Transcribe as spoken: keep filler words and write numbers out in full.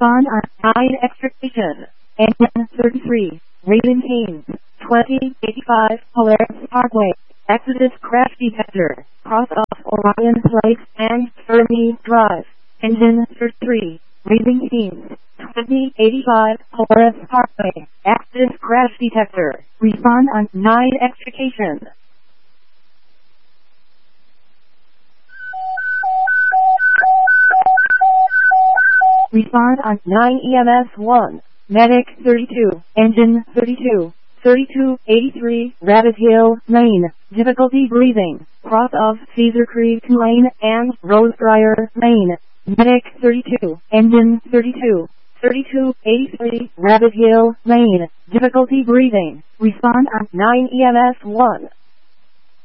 Respond on nine extrication. Engine thirty-three. Raven Keynes. twenty eighty-five Polaris Parkway. Exodus crash detector. Cross off Orion Place and Fermi Drive. Engine thirty-three. Raven Keynes. twenty eighty-five Polaris Parkway. Exodus crash detector. Respond on nine extrication. Respond on nine E M S one. Medic thirty-two. Engine thirty-two. thirty-two eighty-three Rabbit Hill, Maine. Difficulty breathing. Cross of Cedar Creek Lane and Rosebriar Lane. Medic thirty-two. Engine thirty-two. thirty-two eighty-three Rabbit Hill, Maine. Difficulty breathing. Respond on nine E M S one.